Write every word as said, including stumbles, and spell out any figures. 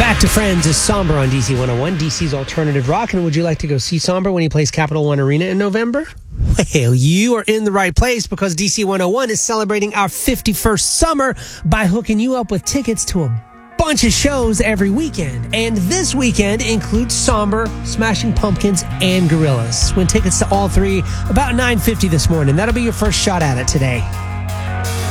Back to Friends is Somber on D C one oh one, D C's alternative rock. And would you like to go see Somber when he plays Capital One Arena in November? Well, you are in the right place because D C one oh one is celebrating our fifty-first summer by hooking you up with tickets to a bunch of shows every weekend. And this weekend includes Somber, Smashing Pumpkins, and Gorillaz. Win tickets to all three about nine fifty this morning. That'll be your first shot at it today.